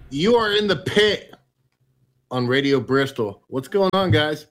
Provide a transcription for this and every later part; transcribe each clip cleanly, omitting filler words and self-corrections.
You are in the pit on Radio Bristol. What's going on, guys?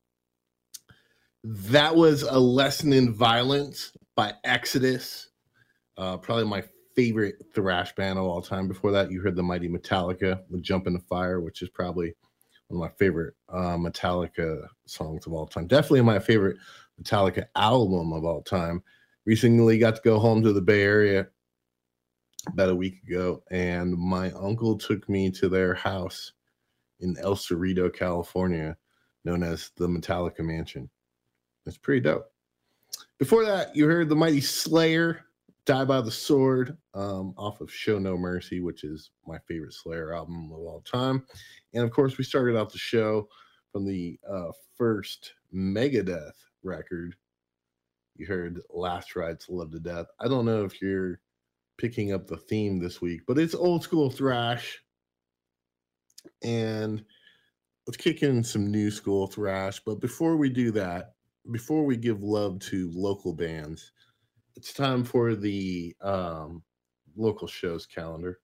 That was A Lesson in Violence by Exodus. Probably my favorite thrash band of all time. Before that, you heard the mighty Metallica with Jump in the Fire, which is probably one of my favorite Metallica songs of all time. Definitely my favorite Metallica album of all time. Recently got to go home to the Bay Area about a week ago, and my uncle took me to their house in El Cerrito, California, known as the Metallica Mansion. It's pretty dope. Before that, you heard the mighty Slayer, Die by the Sword, off of Show No Mercy, which is my favorite Slayer album of all time. And of course, we started out the show from the first Megadeth record. You heard Last Ride to Love to Death. I don't know if you're picking up the theme this week, but it's old school thrash. And let's kick in some new school thrash. But before we do that, before we give love to local bands, it's time for the local shows calendar.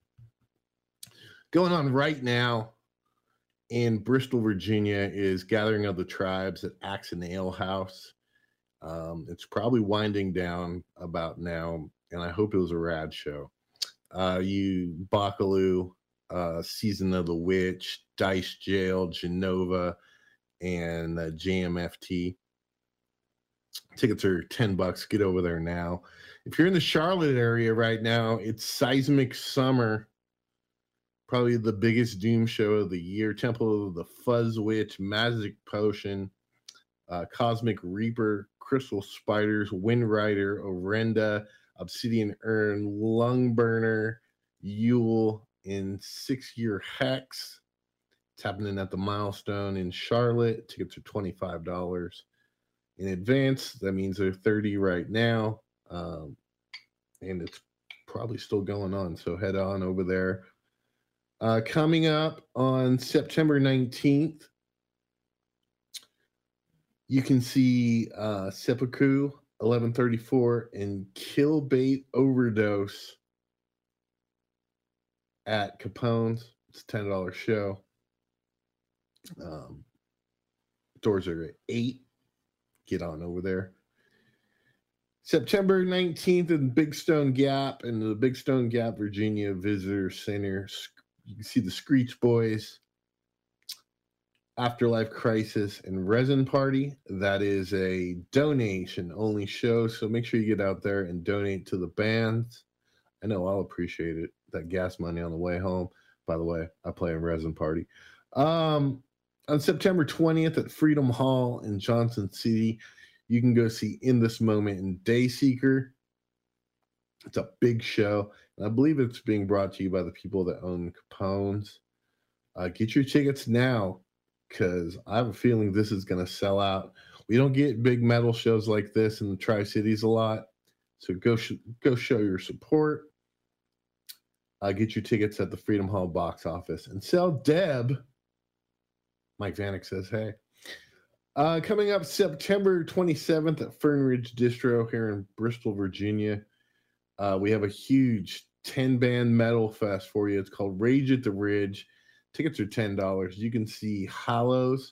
Going on right now in Bristol, Virginia is Gathering of the Tribes at Axe and Ale House. It's probably winding down about now, and I hope it was a rad show. You Bakaloo, Season of the Witch, Dice Jail, Genova, and JMFT. Tickets are $10. Get over there now. If you're in the Charlotte area right now, it's Seismic Summer, probably the biggest doom show of the year. Temple of the Fuzz Witch, Magic Potion, Cosmic Reaper, Crystal Spiders, Wind Rider, Orenda, Obsidian Urn, Lungburner, Yule, and 6-Year Hex. It's happening at the Milestone in Charlotte. Tickets are $25 in advance. That means they're $30 right now, and it's probably still going on, so head on over there. Coming up on September 19th, you can see Seppuku 1134 and Killbait Overdose at Capone's. It's a $10 show. Doors are at 8. Get on over there. September 19th in Big Stone Gap in the Big Stone Gap, Virginia Visitor Center. You can see the Screech Boys, Afterlife Crisis, and Resin Party. That is a donation-only show, so make sure you get out there and donate to the bands. I know I'll appreciate it. That gas money on the way home. By the way, I play in Resin Party. On September 20th at Freedom Hall in Johnson City, you can go see In This Moment and Dayseeker. It's a big show, and I believe it's being brought to you by the people that own Capone's. Get your tickets now, because I have a feeling this is going to sell out. We don't get big metal shows like this in the Tri-Cities a lot, so go show your support. Get your tickets at the Freedom Hall box office. And sell Deb. Mike Vanek says, hey. Coming up September 27th at Fern Ridge Distro here in Bristol, Virginia. We have a huge 10-band metal fest for you. It's called Rage at the Ridge. Tickets are $10. You can see Hollows,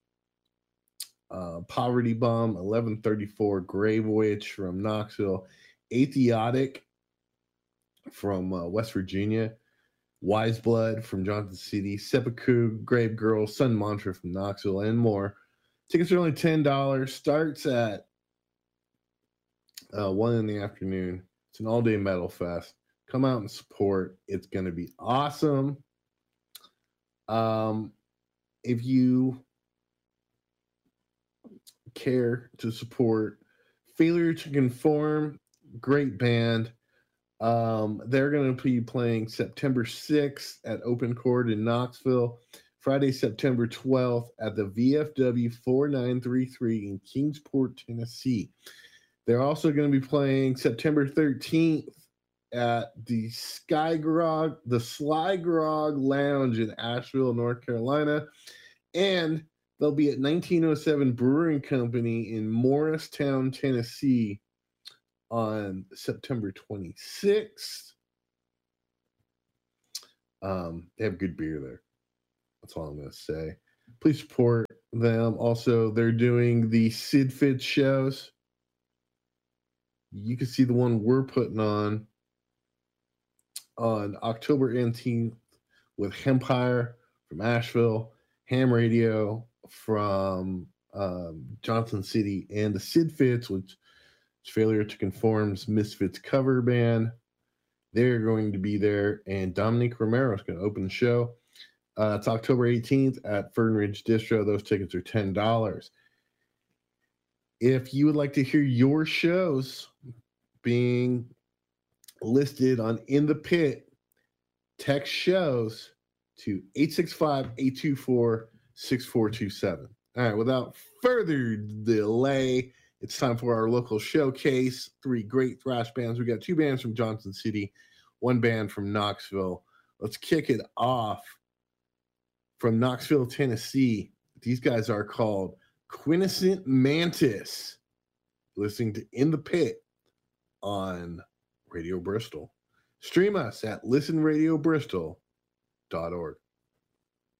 Poverty Bomb, 1134, Grave Witch from Knoxville, Atheotic from West Virginia, Wise Blood from Johnson City, Seppuku, Grave Girl, Sun Mantra from Knoxville, and more. Tickets are only $10. Starts at 1 in the afternoon. It's an all-day metal fest. Come out and support. It's going to be awesome. If you care to support Failure to Conform, great band. They're going to be playing September 6th at Open Chord in Knoxville, Friday, September 12th at the VFW 4933 in Kingsport, Tennessee. They're also going to be playing September 13th at the Sly Grog Lounge in Asheville, North Carolina. And they'll be at 1907 Brewing Company in Morristown, Tennessee on September 26th. They have good beer there. That's all I'm going to say. Please support them. Also, they're doing the Sid Fitz shows. You can see the one we're putting on October 18th with Hempire from Asheville, Ham Radio from Johnson City, and the Sid Fitz, which is Failure to Conform's Misfits cover band. They're going to be there, and Dominique Romero is going to open the show. It's October 18th at Fern Ridge Distro. Those tickets are $10. If you would like to hear your shows being listed on In the Pit, text shows to 865-824-6427. All right, without further delay, it's time for our local showcase. 3 great thrash bands. We got 2 bands from Johnson City, 1 band from Knoxville. Let's kick it off from Knoxville, Tennessee. These guys are called Quintessent Mantis. Listening to In the Pit on Radio Bristol. Stream us at listenradiobristol.org.